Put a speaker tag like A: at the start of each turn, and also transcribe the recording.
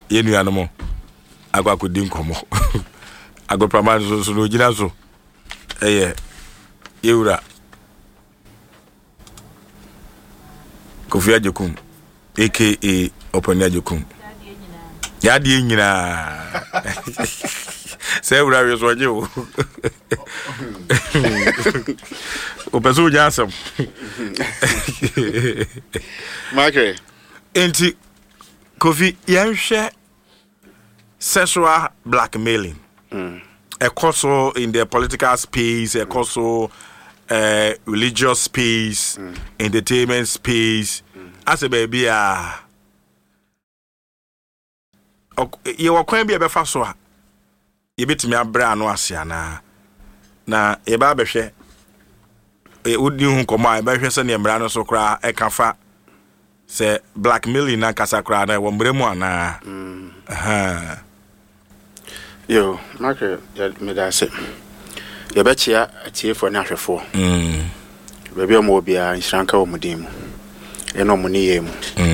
A: yenu anomo agwa kodi nkomo agoprama so no gina so Eura Kofi Ajokum aka Open Ajokum ya die nyina say Eura we so je o opeso jasam
B: Marke
A: enti Kofi yanhwe sexual blackmailing also in the political space, also religious space, entertainment space. As a baby, you were going to be a befaso. You bit me a brand wasiana. Na eba beshe. Would you come my beshe send your brand so cry a cafa say blackmailing na casacra na wombremo na.
B: Yo, Marke, me da se. You betcha a tea for Baby, I'm will be a shrank of Mudim. And no money.